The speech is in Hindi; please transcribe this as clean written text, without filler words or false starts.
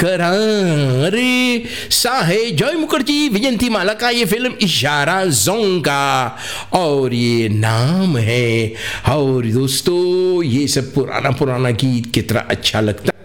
करा। अरे साहे जॉय मुखर्जी, विजयंती माला का ये फिल्म इशारा जोंग का, और ये नाम है। और दोस्तों ये सब पुराना पुराना गीत कितना अच्छा लगता